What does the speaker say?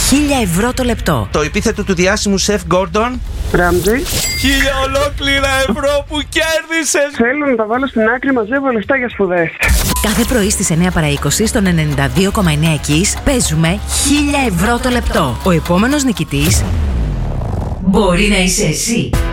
1.000 € το λεπτό. Το επίθετο του διάσημου σεφ Γκόρντον. Ράμζι. 1.000 ολόκληρα ευρώ που κέρδισες. Θέλω να τα βάλω στην άκρη, μαζεύω λεφτά για σπουδές. Κάθε πρωί στις 9 παρά 20 στο 92,9 Kiss παίζουμε 1.000 € το λεπτό. Ο επόμενος νικητής μπορεί να είσαι εσύ.